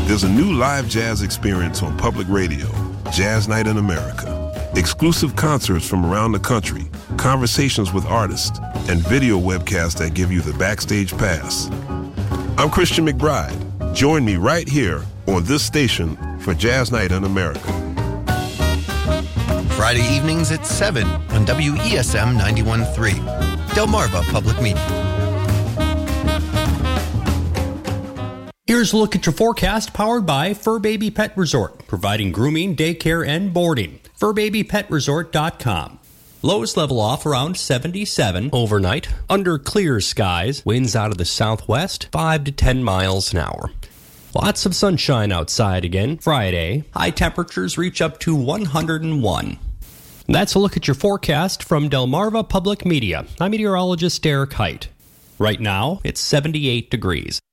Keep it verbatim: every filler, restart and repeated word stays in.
There's a new live jazz experience on public radio, Jazz Night in America. Exclusive concerts from around the country, conversations with artists, and video webcasts that give you the backstage pass. I'm Christian McBride. Join me right here on this station for Jazz Night in America. Friday evenings at seven on W E S M ninety-one point three, Delmarva Public Media. Here's a look at your forecast powered by Fur Baby Pet Resort, providing grooming, daycare, and boarding. fur baby pet resort dot com. Lows level off around seventy-seven overnight. Under clear skies, winds out of the southwest, five to ten miles an hour. Lots of sunshine outside again Friday. High temperatures reach up to one hundred one. That's a look at your forecast from Delmarva Public Media. I'm meteorologist Derek Height. Right now, it's seventy-eight degrees.